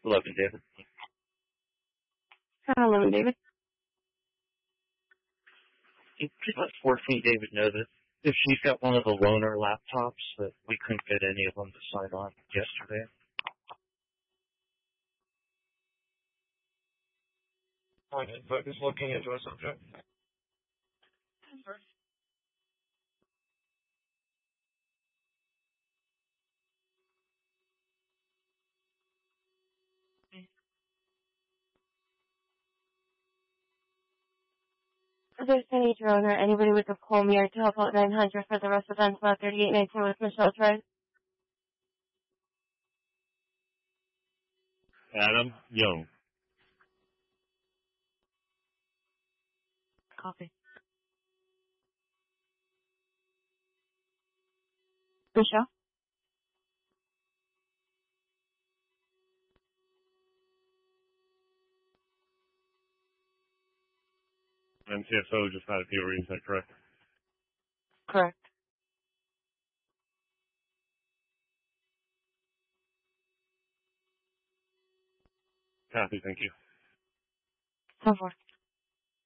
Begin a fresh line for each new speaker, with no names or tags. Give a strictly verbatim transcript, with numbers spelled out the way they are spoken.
Logan, David.
Hello, David.
You pretty much forcing David know that if she's got one of the loaner laptops that we couldn't get any of them to sign on yesterday.
Fine, but just looking into a subject.
If there's any drone or anybody with a Palmier to help out nine hundred for the rest of them, about thirty-eight nineteen with Michelle's right.
Adam Young.
Copy. Michelle?
M C S O just had a P O read, is that correct?
Correct.
Copy, thank you.
So forth.